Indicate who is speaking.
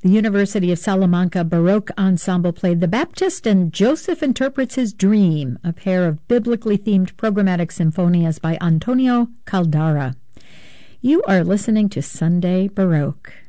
Speaker 1: The University of Salamanca Baroque Ensemble played The Baptist and Joseph Interprets His Dream, a pair of biblically themed programmatic symphonias by Antonio Caldara. You are listening to Sunday Baroque.